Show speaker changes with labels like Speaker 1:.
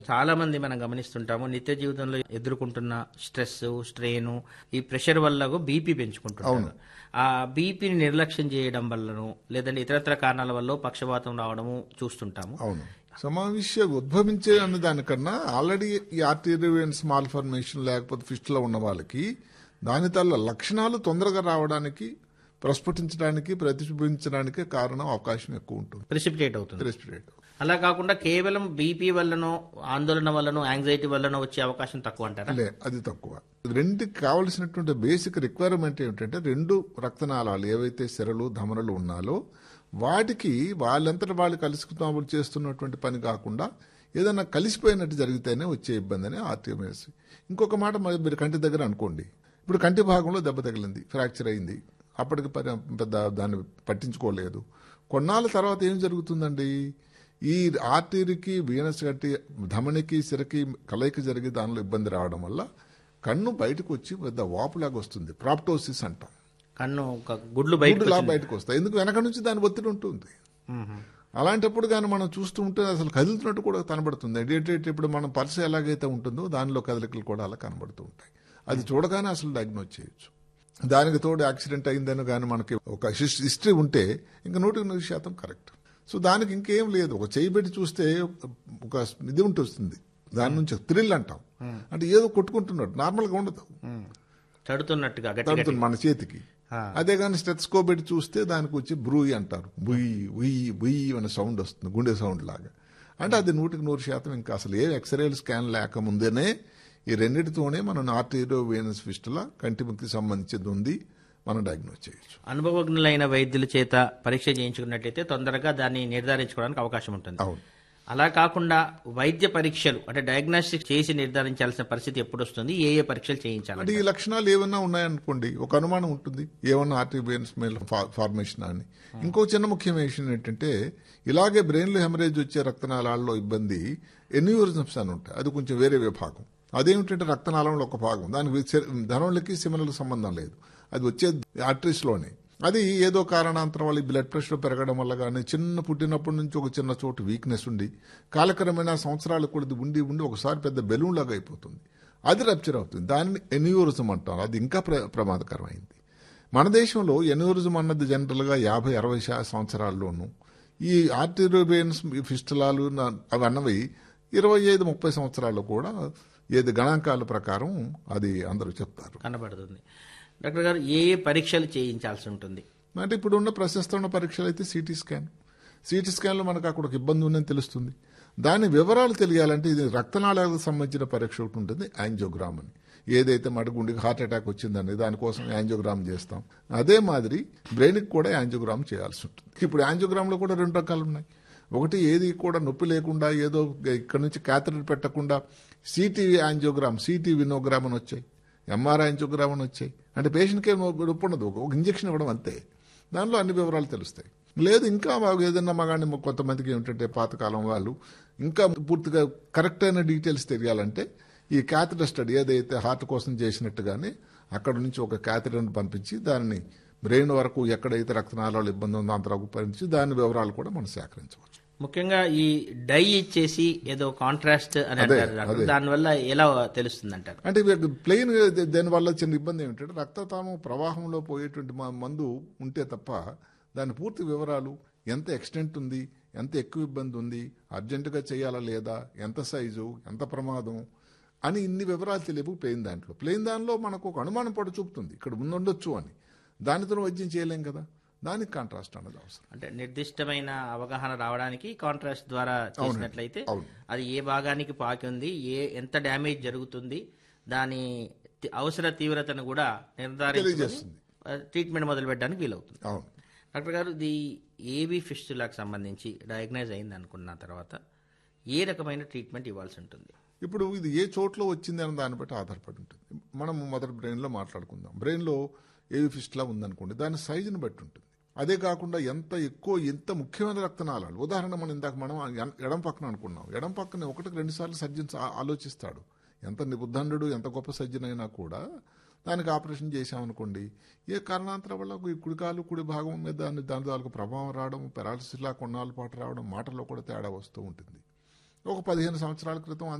Speaker 1: చాలా మంది మనం గమనిస్తుంటాము నిత్య జీవితంలో ఎదుర్కొంటున్న స్ట్రెస్, స్ట్రెయిన్, ఈ ప్రెషర్ వల్ల బీపీ పెంచుకుంటుంటారు. ఆ బీపీని నిర్లక్ష్యం చేయడం వల్లనో లేదంటే ఇతరత్ర కారణాల వల్ల పక్షవాతం రావడము చూస్తుంటాము.
Speaker 2: అవును. సమావేశ ఉద్భవించే అన్న దానికన్నా ఆల్రెడీ ఈ ఆర్టీరియల్ స్మాల్ ఫార్మేషన్ లేకపోతే ఫిస్టులా ఉన్న వాళ్ళకి దాని తల్ల లక్షణాలు తొందరగా రావడానికి, ప్రస్ఫుటించడానికి, ప్రతిబింబించడానికి కారణం అవకాశం ఎక్కువ ఉంటుంది.
Speaker 1: ప్రెసిపిటేట్ అవుతుంది. అలా కాకుండా కేవలం బీపీ వల్లనో ఆందోళన వల్లనో యాంగ్జైటీ వల్లనో వచ్చే అవకాశం తక్కువ అంటారా?
Speaker 2: అది తక్కువ. రెండుకి కావలసినటువంటి బేసిక్ రిక్వైర్మెంట్ ఏమిటంటే రెండు రక్తనాళాలు ఏవైతే సిరలు ధమనులు ఉన్నాలో వాటికి వాళ్ళంతటా వాళ్ళు కలుసుకున్నప్పుడు చేస్తున్నటువంటి పని కాకుండా ఏదైనా కలిసిపోయినట్టు జరిగితేనే వచ్చే ఇబ్బంది అని ఆర్టీఎంఎస్. ఇంకొక మాట మీరు కంటి దగ్గర అనుకోండి, ఇప్పుడు కంటి భాగంలో దెబ్బ తగిలింది, ఫ్రాక్చర్ అయింది, అప్పటికి పెద్ద దాన్ని పట్టించుకోలేదు. కొన్నాళ్ళ తర్వాత ఏం జరుగుతుందండి, ఈ ఆర్టరీకి వీనస్ గట్టి ధమనికి సిరకి కలయిక జరిగి దానిలో ఇబ్బంది రావడం వల్ల కన్ను బయటకు వచ్చి పెద్ద వాపులాగా వస్తుంది. ప్రాప్టోసిస్ అంటాం.
Speaker 1: కన్ను గుడ్లు బయటకు
Speaker 2: వస్తాయి. ఎందుకు వెనక నుంచి దాని ఒత్తిడి ఉంటుంది. అలాంటప్పుడు కానీ మనం చూస్తూ ఉంటే అసలు కదులుతున్నట్టు కూడా కనబడుతుంది. ఇప్పుడు మనం పర్స్ ఎలాగైతే ఉంటుందో దానిలో కదలికలు కూడా అలా కనబడుతూ ఉంటాయి. అది చూడగానే అసలు డయాగ్నోస్ చేయొచ్చు. దానికి తోడు యాక్సిడెంట్ అయిందని కానీ మనకి ఒక హిస్టరీ ఉంటే ఇంకా 100% కరెక్ట్. సో దానికి ఇంకేం లేదు, ఒక చేయి పెట్టి చూస్తే ఒక ఇది ఉంటుంది, దాని నుంచి థ్రిల్ అంటాం. అంటే ఏదో కొట్టుకుంటున్నట్టు, నార్మల్గా ఉండదు, తడుతుంది మన చేతికి. అదే కానీ స్టెథోస్కోప్ పెట్టి చూస్తే దానికి వచ్చి బ్రూయి అంటారు, బుయ్యి బుయ్యి బుయ్యి అనే సౌండ్ వస్తుంది, గుండె సౌండ్ లాగా. అంటే అది 100% ఇంకా అసలు ఏ ఎక్స్రేలు స్కాన్ లేకముందేనే ఈ రెండింటితోనే మనం ఆర్టీరియో వీనస్ ఫిస్టులా కంటికి సంబంధించింది ఉంది మనం డయాగ్నోస్ చేయొచ్చు.
Speaker 1: అనుభవజ్ఞులైన వైద్యుల చేత పరీక్ష చేయించుకున్నట్లయితే తొందరగా దాన్ని నిర్ధారించుకోవడానికి అవకాశం ఉంటుంది.
Speaker 2: అవును.
Speaker 1: అలా కాకుండా వైద్య పరీక్షలు అంటే డయాగ్నోస్టిక్ చేసి నిర్ధారించాల్సిన పరిస్థితి ఎప్పుడు వస్తుంది, ఏ ఏ పరీక్షలు చేయించాలి?
Speaker 2: అంటే ఈ లక్షణాలు ఏమన్నా ఉన్నాయనుకోండి, ఒక అనుమానం ఉంటుంది ఏమన్నా ఆర్టీరియల్ స్మెల్ ఫార్మేషన్ అని. ఇంకో చిన్న ముఖ్యమైన విషయం ఏంటంటే ఇలాగే బ్రెయిన్లో హెమరేజ్ వచ్చే రక్తనాళాల్లో ఇబ్బంది ఎన్యూరిజమ్స్ అని ఉంటాయి. అది కొంచెం వేరే విభాగం. అదేమిటంటే రక్తనాళంలో ఒక భాగం, దానికి ధనులకి సిమలకు సంబంధం లేదు, అది వచ్చే ఆర్టరీస్లోనే. అది ఏదో కారణాంతరం వల్ల బ్లడ్ ప్రెషర్ పెరగడం వల్ల కానీ పుట్టినప్పటి నుంచి ఒక చిన్న చోటు వీక్నెస్ ఉండి కాలక్రమేణా సంవత్సరాలు కూడా ఉండి ఒకసారి పెద్ద బెలూన్ లాగా అయిపోతుంది, అది రప్చర్ అవుతుంది. దానిని ఎన్యూరిజం అంటారు. అది ఇంకా ప్రమాదకరమైంది. మన దేశంలో ఎన్యూరిజం అన్నది జనరల్గా 50-60 సంవత్సరాల్లోనూ, ఈ ఆర్టీరియల్ ఫిస్టులాలు అవి అన్నవి 25-30 సంవత్సరాల్లో కూడా ఏది గణాంకాల ప్రకారం అది అందరూ చెప్తారు,
Speaker 1: కనబడుతుంది. డాక్టర్ గారు, ఏ ఏ పరీక్షలు చేయించాల్సి ఉంటుంది?
Speaker 2: అంటే ఇప్పుడున్న ప్రశస్తమైన పరీక్షలు అయితే సిటీ స్కాన్లో మనకు అక్కడ ఒక ఇబ్బంది ఉందని తెలుస్తుంది. దాని వివరాలు తెలియాలంటే ఇది రక్తనాళాలకు సంబంధించిన పరీక్ష ఒకటి ఉంటుంది, యాంజియోగ్రామ్ అని. ఏదైతే గుండెకి హార్ట్ అటాక్ వచ్చిందని దానికోసం యాంజియోగ్రామ్ చేస్తాం, అదే మాదిరి బ్రెయిన్కి కూడా యాంజియోగ్రామ్ చేయాల్సి ఉంటుంది. ఇప్పుడు యాంజియోగ్రామ్లో కూడా 2 రకాలు ఉన్నాయి. ఒకటి ఏది కూడా నొప్పి లేకుండా ఏదో ఇక్కడ నుంచి క్యాథెటర్ పెట్టకుండా సిటీ యాంజియోగ్రామ్, సిటీ వినోగ్రామ్ అని వచ్చాయి, ఎంఆర్ఐ యాంజియోగ్రామ్ అని వచ్చాయి. అంటే పేషెంట్కి నొప్పి ఉండదు, ఒక ఇంజక్షన్ ఇవ్వడం అంతే, దానిలో అన్ని వివరాలు తెలుస్తాయి. లేదు ఇంకా ఏదన్నా మగాని కొంతమందికి ఏమిటంటే పాతకాలం వాళ్ళు ఇంకా పూర్తిగా కరెక్ట్ అయిన డీటెయిల్స్ తెలియాలంటే ఈ క్యాథెటర్ స్టడీ ఏదైతే హార్ట్ కోసం చేసినట్టుగానే అక్కడ నుంచి ఒక క్యాథెటర్ని పంపించి దాన్ని బ్రెయిన్ వరకు ఎక్కడైతే రక్తనాళాలు ఇబ్బంది ఉందో అంతవరకు పంపించి దాని వివరాలు కూడా మనం సేకరించవచ్చు.
Speaker 1: ముఖ్యంగా ఈ డై ఇచ్చేసి ఏదో కాంట్రాస్ట్ అని అంటారు, దానివల్ల ఎలా తెలుస్తుంది అంటారు?
Speaker 2: అంటే ప్లెయిన్ దానివల్ల చిన్న ఇబ్బంది ఏమిటంటే రక్తతాము ప్రవాహంలో పోయేటువంటి మందు ఉంటే తప్ప దాని పూర్తి వివరాలు, ఎంత ఎక్స్టెంట్ ఉంది, ఎంత ఎక్కువ ఇబ్బంది ఉంది, అర్జెంటుగా చేయాలా లేదా, ఎంత సైజు, ఎంత ప్రమాదం అని ఇన్ని వివరాలు తెలియవు ప్లెయిన్ దానిలో మనకు ఒక అనుమానం పడి చూపుతుంది ఇక్కడ ముందుండొచ్చు అని. దానితో వైద్యం చేయలేం కదా, దానికి కాంట్రాస్ట్ అన్నది అవసరం.
Speaker 1: అంటే నిర్దిష్టమైన అవగాహన రావడానికి కాంట్రాస్ట్ ద్వారా చేసినట్లయితే అది ఏ భాగానికి పాకి ఉంది, ఎంత డ్యామేజ్ జరుగుతుంది, దాని అవసర తీవ్రతను కూడా నిర్ధారిస్తుంది, ట్రీట్మెంట్ మొదలు పెట్టడానికి వీలవుతుంది. డాక్టర్ గారు, ఇది ఏబీ ఫిస్టులాకి సంబంధించి డయాగ్నైజ్ అయింది అనుకున్న తర్వాత ఏ రకమైన ట్రీట్మెంట్ ఇవ్వాల్సి ఉంటుంది?
Speaker 2: ఇప్పుడు ఇది ఏ చోట్ల వచ్చింది అన్న దాన్ని బట్టి ఆధారపడి ఉంటుంది. మనం మొదటి బ్రెయిన్లో మాట్లాడుకుందాం. బ్రెయిన్లో ఏబీ ఫిస్టులా ఉందనుకోండి, దాని సైజుని బట్టి ఉంటుంది. అదే కాకుండా ఎంత ముఖ్యమైన రక్తనాళాలు, ఉదాహరణ మనం ఎడం పక్కన అనుకున్నాం, ఎడం పక్కన 1-2 సార్లు సర్జన్ ఆలోచిస్తాడు. ఎంత నిబుద్ధండు, ఎంత గొప్ప సర్జన్ అయినా కూడా దానికి ఆపరేషన్ చేశామనుకోండి, ఏ కారణాంతరం వల్ల కుడి భాగం మీద దాని తాలూకు ప్రభావం రావడం, పెరాలసిస్ లా కొన్నాళ్ళ పాటు రావడం, మాటల్లో కూడా తేడా వస్తూ ఉంటుంది. ఒక 15 సంవత్సరాల క్రితం